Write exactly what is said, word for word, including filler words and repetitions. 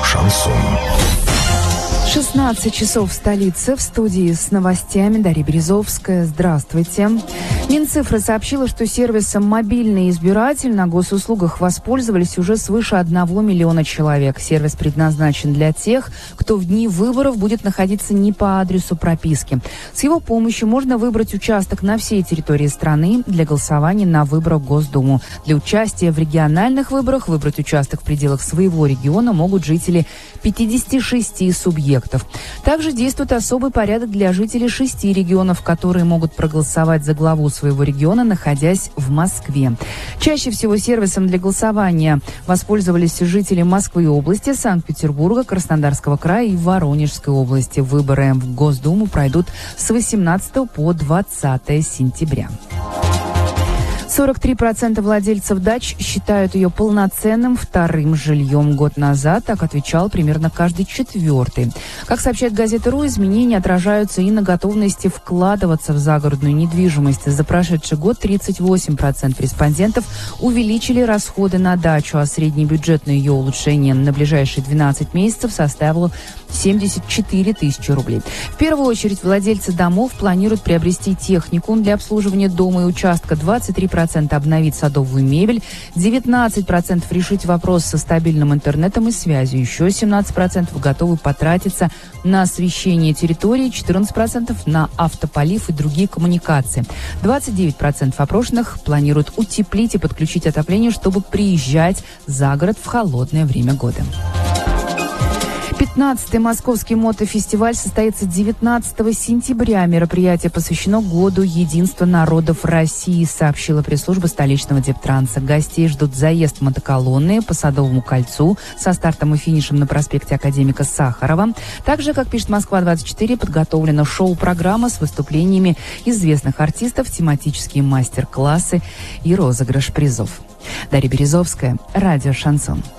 Шансон. шестнадцать часов в столице. В студии с новостями Дарья Березовская. Здравствуйте. Минцифры сообщила, что сервисом «Мобильный избиратель» на госуслугах воспользовались уже свыше одного миллиона человек. Сервис предназначен для тех, кто в дни выборов будет находиться не по адресу прописки. С его помощью можно выбрать участок на всей территории страны для голосования на выборах в Госдуму. Для участия в региональных выборах выбрать участок в пределах своего региона могут жители пятидесяти шести субъектов. Также действует особый порядок для жителей шести регионов, которые могут проголосовать за главу своего региона, находясь в Москве. Чаще всего сервисом для голосования воспользовались жители Москвы и области, Санкт-Петербурга, Краснодарского края и Воронежской области. Выборы в Госдуму пройдут с восемнадцатого по двадцатое сентября. сорок три процента владельцев дач считают ее полноценным вторым жильем. Год назад так отвечал примерно каждый четвертый. Как сообщает газета «Ру», изменения отражаются и на готовности вкладываться в загородную недвижимость. За прошедший год тридцать восемь процентов респондентов увеличили расходы на дачу, а средний бюджет на ее улучшение на ближайшие двенадцать месяцев составил семьдесят четыре тысячи рублей. В первую очередь владельцы домов планируют приобрести технику для обслуживания дома и участка, двадцать три процента обновить садовую мебель, девятнадцать процентов решить вопрос со стабильным интернетом и связью, еще семнадцать процентов готовы потратиться на освещение территории, четырнадцать процентов на автополив и другие коммуникации. двадцать девять процентов опрошенных планируют утеплить и подключить отопление, чтобы приезжать за город в холодное время года. пятнадцатый московский мотофестиваль состоится девятнадцатого сентября. Мероприятие посвящено Году единства народов России, сообщила пресс-служба столичного Дептранса. Гостей ждут заезд в мотоколонны по Садовому кольцу со стартом и финишем на проспекте Академика Сахарова. Также, как пишет Москва двадцать четыре, подготовлена шоу-программа с выступлениями известных артистов, тематические мастер-классы и розыгрыш призов. Дарья Березовская, радио «Шансон».